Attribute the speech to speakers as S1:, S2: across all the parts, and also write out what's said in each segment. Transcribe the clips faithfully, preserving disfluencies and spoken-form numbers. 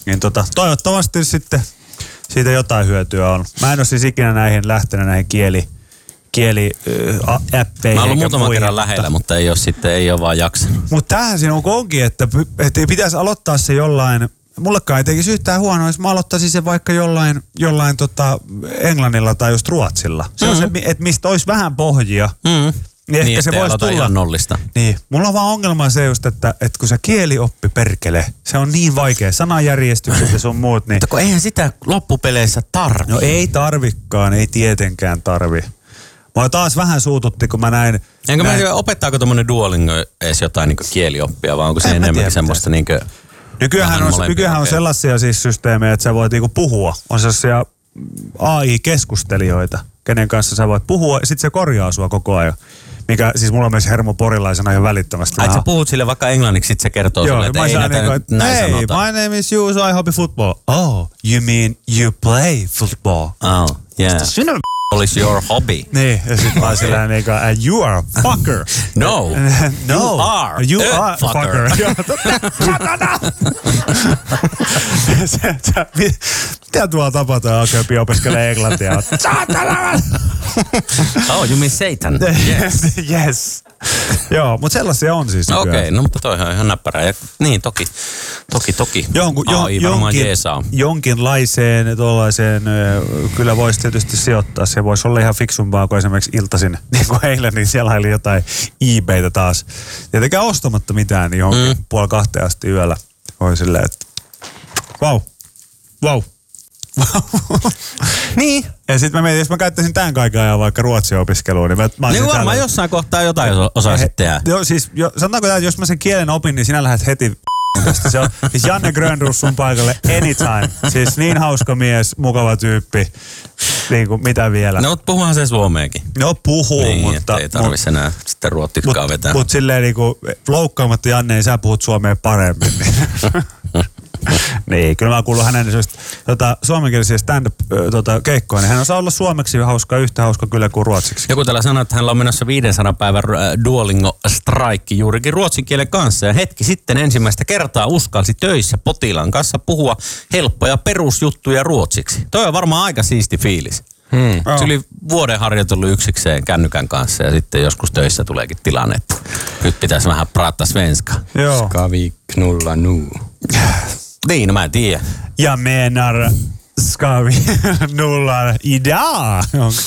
S1: Niin tota, toivottavasti sitten siitä jotain hyötyä on. Mä en ole siis ikinä näihin lähtenyt näihin kieli, kieli äh, appeihin.
S2: Mä oon ollut muutaman kerran lähellä, mutta ei ole sitten, ei ole vaan jaksanut.
S1: Mutta tämähän siinä onkin, että, että pitäisi aloittaa se jollain, mullekaan ei tekisi yhtään huonoa, jos mä aloittaisin se vaikka jollain, jollain tota englannilla tai just ruotsilla. Se mm-hmm. on se, että mistä olisi vähän pohjia.
S2: Mm-hmm.
S1: Niin,
S2: niin
S1: ehkä se voisi tulla
S2: ihan nollista.
S1: Niin, mulla on vaan ongelma se just, että, että kun se kielioppi perkele, se on niin vaikea. Sanajärjestykset ja sun muut. Niin...
S2: Mutta kun eihän sitä loppupeleissä tarvi.
S1: No ei tarvikaan, ei tietenkään tarvi. Mua taas vähän suututti, kun mä näin...
S2: Enkä
S1: näin...
S2: mä opettaako tommonen Duolingo edes jotain niinku kielioppia, vai onko se
S1: en
S2: enemmänkin semmoista niinku...
S1: Nykyään on, nykyään on sellaisia siis systeemejä, että sä voit niinku puhua. On sellaisia A I-keskustelijoita, kenen kanssa sä voit puhua, ja sit se korjaa sua koko ajan. Mikä siis mulla on myös hermo porilaisena jo välittömästi.
S2: Ai sä puhut sille vaikka englanniksi, sit se kertoo
S1: Joo,
S2: sulle, että ei näitä
S1: niin
S2: nyt näin
S1: hey,
S2: sanota.
S1: My name is Juuso, I hobby football. Oh, you mean you play football?
S2: Oh, yeah. What is your hobby?
S1: Niin, ja sit mä oon sillä niinku, and you are a fucker.
S2: No,
S1: no,
S2: you are
S1: you
S2: a
S1: are
S2: fucker.
S1: fucker. Mitä tuolla tapataan, alkaa opiskelee englantia?
S2: Oh, you mean Satan?
S1: Yes. Yes. Joo, mutta sellaisia on siis nykyään.
S2: Okei, okay, no mutta toihan on ihan näppärää. Ja, niin, toki, toki, toki.
S1: Jonku, jo,
S2: A I varmaan
S1: jonkin,
S2: jeesaa.
S1: jonkinlaiseen tuollaiseen, kyllä voisi tietysti sijoittaa. Se voisi olla ihan fiksumpaa kuin esimerkiksi iltaisin, niin kuin eilen, niin siellä oli jotain eBaytä taas. Tietenkään ostamatta mitään, niin johonkin mm. puoli kahteen asti yöllä. Voi silleen, että vau, vau.
S2: Niin.
S1: Ja sit mä mietin, jos mä käyttäisin tämän kaiken ajan vaikka ruotsin opiskeluun, niin mä, mä
S2: niin varmaan
S1: täällä...
S2: jossain kohtaa jotain osaisit tehdä.
S1: Joo, siis jo, sanotaanko tämä, että jos mä sen kielen opin, niin sinä lähdet heti tästä. Se on siis Janne Grönruus sun paikalle anytime. Siis niin hauska mies, mukava tyyppi. Niin kuin mitä vielä.
S2: No, puhuhan se suomeakin.
S1: No puhuu,
S2: niin,
S1: mutta...
S2: ei tarvitse enää sitten ruottitkaa
S1: mut,
S2: vetää.
S1: Mutta silleen niinku loukkaamatta Janne, niin sä puhut suomea paremmin. Niin, kyllä mä kuulun hänen tota, suomenkielisiä stand-up-keikkoja, tota, niin hän osaa olla suomeksi hauska, yhtä hauska kyllä kuin ruotsiksi.
S2: Joku täällä sanoi, että hänellä on menossa viisisataa päivän Duolingo-strike juurikin ruotsin kielen kanssa. Ja hetki sitten ensimmäistä kertaa uskalsi töissä potilaan kanssa puhua helppoja perusjuttuja ruotsiksi. Toi on varmaan aika siisti fiilis. Hmm. Se oli vuoden harjoitellut yksikseen kännykän kanssa ja sitten joskus töissä tuleekin tilanne, että nyt pitäisi vähän prata svenska.
S1: Joo.
S3: Ska vi knulla nu?
S2: Niin, no mä en tiedä.
S1: Ja menar ska vi knulla idag?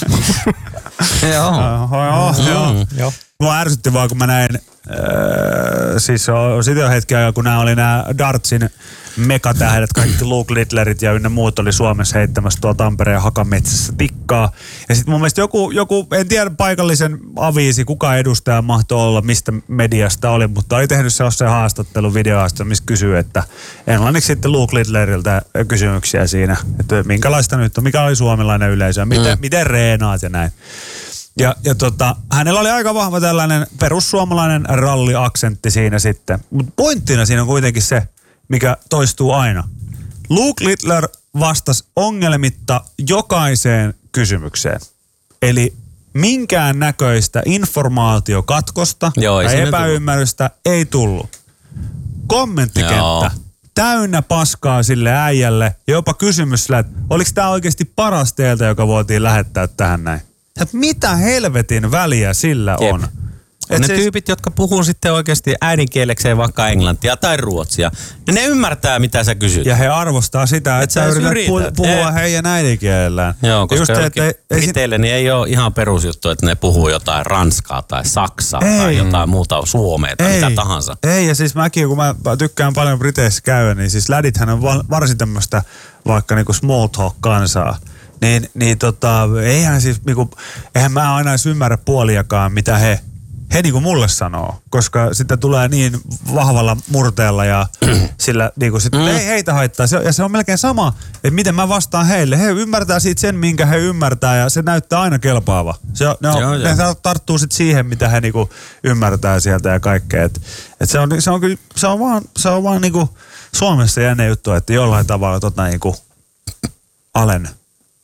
S2: Joo.
S1: Joo. Joo. Mua ärsytti vaan, kun mä näin, äh, siis on sitten jo hetki aikaa, kun nämä oli nämä Dartsin megatähdet, kaikki Luke Littlerit ja ynnä muut oli Suomessa heittämässä tuolla Tampereen Hakametsässä tikkaa. Ja sitten mun mielestä joku, joku, en tiedä paikallisen aviisi, kuka edustaja mahtoi olla, mistä mediasta oli, mutta oli tehnyt sellaisen haastattelun, videohaastattelun, missä kysyy, että englanniksi sitten Luke Littleriltä kysymyksiä siinä, että minkälaista nyt on, mikä oli suomalainen yleisö, miten, mm. miten reenaat ja näin. Ja, ja tota, hänellä oli aika vahva tällainen perussuomalainen ralliaksentti siinä sitten. Mutta pointtina siinä on kuitenkin se, mikä toistuu aina. Luke Littler vastasi ongelmitta jokaiseen kysymykseen. Eli minkään näköistä informaatiokatkosta
S2: Joo,
S1: tai epäymmärrystä tullut. ei tullut. Kommenttikenttä. Joo. Täynnä paskaa sille äijälle. Ja jopa kysymys sillä, että oliko tämä oikeasti paras teiltä, joka voitiin lähettää tähän näin? Että mitä helvetin väliä sillä
S2: Jep.
S1: on?
S2: Et ne
S1: siis...
S2: tyypit, jotka puhuu sitten oikeasti äidinkielekseen vaikka englantia tai ruotsia, niin ne ymmärtää, mitä sä kysyt.
S1: Ja he arvostaa sitä, että et sä yrität, yrität puhua e- heidän äidinkielellään.
S2: Joo, koska
S1: just se, että ei,
S2: Briteille niin ei ole ihan perusjuttu, että ne puhuu jotain ranskaa tai saksaa ei. tai jotain muuta suomea tai ei. mitä tahansa.
S1: Ei, ja siis mäkin, kun mä tykkään paljon Briteissä käydä, niin siis lädithän on varsin tämmöistä vaikka niinku small talk-kansaa. Niin, niin tota, eihän siis, niinku, eihän mä aina edes ymmärrä puoliakaan, mitä he, he niinku mulle sanoo. Koska sitä tulee niin vahvalla murteella ja sillä niinku sit, mm. ei heitä haittaa. Se, ja se on melkein sama, että miten mä vastaan heille. He ymmärtää siitä sen, minkä he ymmärtää ja se näyttää aina kelpaava. Se, ne, on, joo, ne joo. tarttuu sit siihen, mitä he niinku ymmärtää sieltä ja kaikkea. Et, et se, on, se, on, se on vaan, se on vaan niinku Suomessa jännä juttu, että jollain tavalla tota niinku alen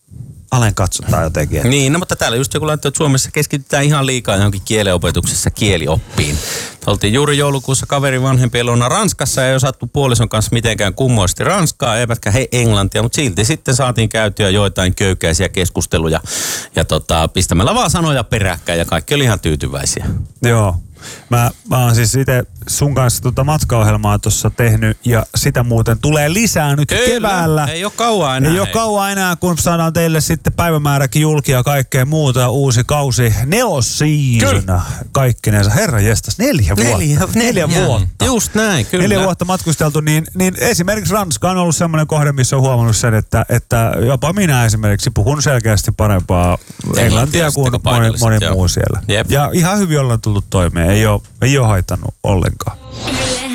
S1: alen katsotaan jotenkin.
S2: Niin, no, mutta täällä just joku laittoi, että Suomessa keskitytään ihan liikaa johonkin kielenopetuksessa kielioppiin. Oltiin juuri joulukuussa kaverin vanhempien luona Ranskassa ja ei osattu puolison kanssa mitenkään kummoisesti ranskaa, eivätkä he englantia, mutta silti sitten saatiin käytyä joitain köykäisiä keskusteluja ja tota, pistämällä vaan sanoja peräkkäin ja kaikki oli ihan tyytyväisiä.
S1: Joo. Mä, mä oon siis itse sun kanssa tuota matkaohjelmaa tuossa tehnyt ja sitä muuten tulee lisää nyt
S2: Kyllä,
S1: keväällä.
S2: Ei ole kauan enää.
S1: Ei ole kauan enää, kun saadaan teille sitten päivämääräkin julki ja kaikkea muuta. Uusi kausi, neloseason. Kaikkinensa. Herra jestas, neljä vuotta.
S2: Neljä, neljä,
S1: neljä vuotta.
S2: Just näin, kyllä.
S1: Neljä vuotta matkusteltu, niin, niin esimerkiksi Ranska on ollut semmoinen kohde, missä on huomannut sen, että, että jopa minä esimerkiksi puhun selkeästi parempaa englantia kuin moni, moni muu siellä. Jep. Ja ihan hyvin ollaan tullut toimeen. Ei ole, ei ole haitannut ollenkaan.